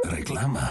Reklama.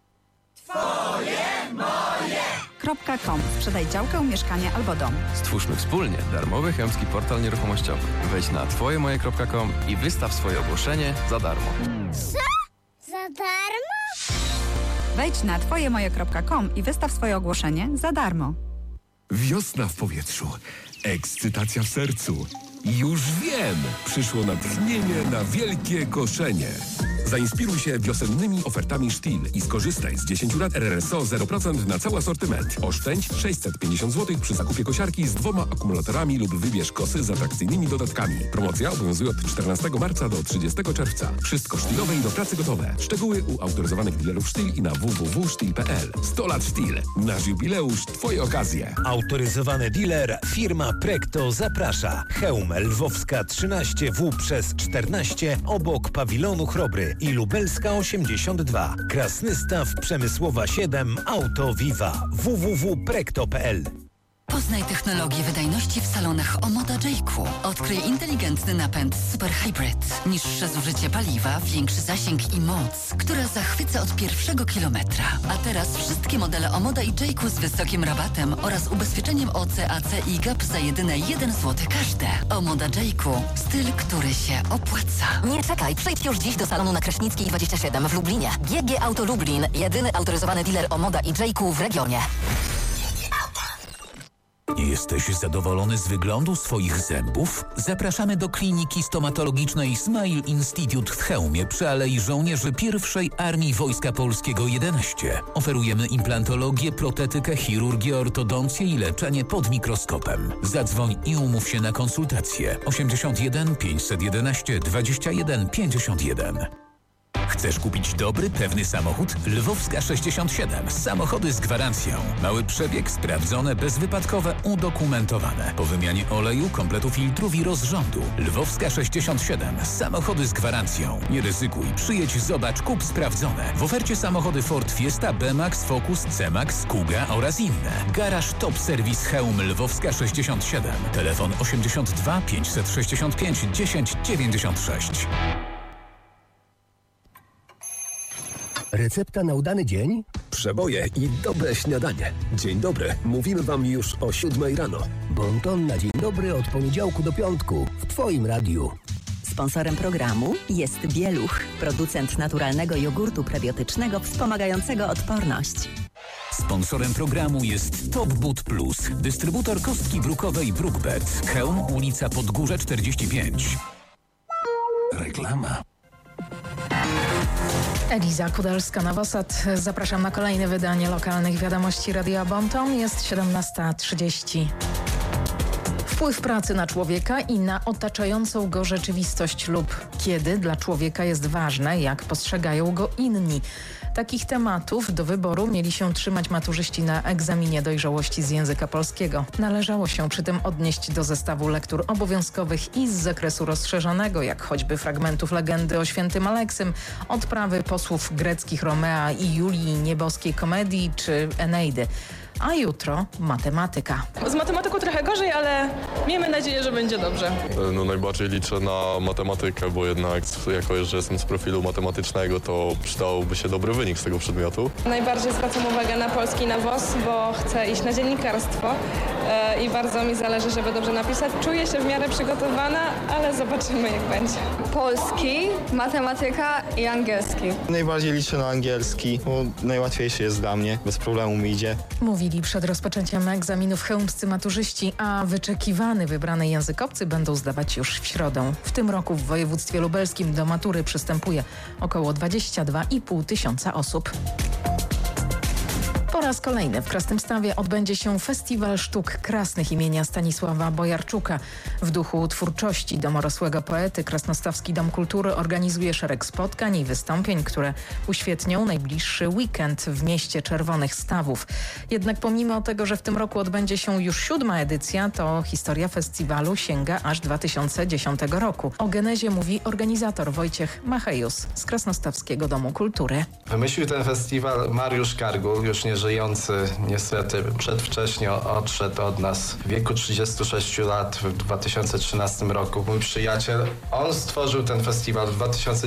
.com. Sprzedaj działkę, mieszkanie albo dom. Stwórzmy wspólnie darmowy chełmski portal nieruchomościowy. Wejdź na twojemoje.com i wystaw swoje ogłoszenie za darmo. Co? Za darmo? Wejdź na twojemoje.com i wystaw swoje ogłoszenie za darmo. Wiosna w powietrzu. Ekscytacja w sercu. Już wiem! Przyszło natchnienie na wielkie koszenie. Zainspiruj się wiosennymi ofertami Stihl i skorzystaj z 10 lat RRSO 0% na cały asortyment. Oszczędź 650 zł przy zakupie kosiarki z 2 akumulatorami lub wybierz kosy z atrakcyjnymi dodatkami. Promocja obowiązuje od 14 marca do 30 czerwca. Wszystko Stihlowe i do pracy gotowe. Szczegóły u autoryzowanych dealerów Stihl i na www.stihl.pl. 100 lat Stihl. Nasz jubileusz, twoje okazje. Autoryzowany dealer firma Prekto zaprasza. Chełm Lwowska 13W przez 14 obok pawilonu Chrobry i Lubelska 82. Krasnystaw Przemysłowa 7 Auto Viva. www.prekto.pl. Poznaj technologię wydajności w salonach Omoda Jayco. Odkryj inteligentny napęd Super Hybrid. Niższe zużycie paliwa, większy zasięg i moc, która zachwyca od pierwszego kilometra. A teraz wszystkie modele Omoda i Jayco z wysokim rabatem oraz ubezpieczeniem OC, AC i GAP za jedyne 1 zł każde. Omoda Jayco. Styl, który się opłaca. Nie czekaj, przyjdź już dziś do salonu na Kraśnickiej 27 w Lublinie. GG Auto Lublin. Jedyny autoryzowany dealer Omoda i Jayco w regionie. Jesteś zadowolony z wyglądu swoich zębów? Zapraszamy do kliniki stomatologicznej Smile Institute w Chełmie przy Alei Żołnierzy I Armii Wojska Polskiego 11. Oferujemy implantologię, protetykę, chirurgię, ortodoncję i leczenie pod mikroskopem. Zadzwoń i umów się na konsultację. 81 511 21 51. Chcesz kupić dobry, pewny samochód? Lwowska 67. Samochody z gwarancją. Mały przebieg, sprawdzone, bezwypadkowe, udokumentowane. Po wymianie oleju, kompletu filtrów i rozrządu. Lwowska 67. Samochody z gwarancją. Nie ryzykuj. Przyjedź, zobacz, kup sprawdzone. W ofercie samochody Ford Fiesta, B-Max, Focus, C-Max, Kuga oraz inne. Garaż Top Service Chełm Lwowska 67. Telefon 82 565 10 96. Recepta na udany dzień? Przeboje i dobre śniadanie. Dzień dobry. Mówimy wam już o 7 rano. Bon ton na dzień dobry od poniedziałku do piątku w twoim radiu. Sponsorem programu jest Bieluch, producent naturalnego jogurtu prebiotycznego wspomagającego odporność. Sponsorem programu jest Top Boot Plus, dystrybutor kostki brukowej Brookbet. Chełm, ulica Podgórze 45. Reklama. Eliza Kudalska-Nowosad. Zapraszam na kolejne wydanie lokalnych wiadomości Radia Bon Ton. Jest 17:30. Wpływ pracy na człowieka i na otaczającą go rzeczywistość lub kiedy dla człowieka jest ważne, jak postrzegają go inni. Takich tematów do wyboru mieli się trzymać maturzyści na egzaminie dojrzałości z języka polskiego. Należało się przy tym odnieść do zestawu lektur obowiązkowych i z zakresu rozszerzonego, jak choćby fragmentów legendy o świętym Aleksym, odprawy posłów greckich Romea i Julii, nieboskiej komedii czy Eneidy. A jutro matematyka. Z matematyką trochę gorzej, ale miejmy nadzieję, że będzie dobrze. No najbardziej liczę na matematykę, bo jednak jako, że jestem z profilu matematycznego, to przydałoby się dobry wynik z tego przedmiotu. Najbardziej zwracam uwagę na polski, na WOS, bo chcę iść na dziennikarstwo i bardzo mi zależy, żeby dobrze napisać. Czuję się w miarę przygotowana, ale zobaczymy, jak będzie. Polski, matematyka i angielski. Najbardziej liczę na angielski, bo najłatwiejszy jest dla mnie, bez problemu mi idzie. Mówili przed rozpoczęciem egzaminów chełmscy maturzyści, a wyczekiwany wybrany językowcy będą zdawać już w środę. W tym roku w województwie lubelskim do matury przystępuje około 22,5 tysiąca osób. Po raz kolejny w Krasnymstawie odbędzie się Festiwal Sztuk Krasnych imienia Stanisława Bojarczuka. W duchu twórczości domorosłego poety Krasnostawski Dom Kultury organizuje szereg spotkań i wystąpień, które uświetnią najbliższy weekend w mieście Czerwonych Stawów. Jednak pomimo tego, że w tym roku odbędzie się już 7. edycja, to historia festiwalu sięga aż 2010 roku. O genezie mówi organizator Wojciech Machejus z Krasnostawskiego Domu Kultury. Wymyślił ten festiwal Mariusz Kargul, już nie żyjący, niestety przedwcześnie odszedł od nas w wieku 36 lat w 2013 roku. Mój przyjaciel, on stworzył ten festiwal w 2010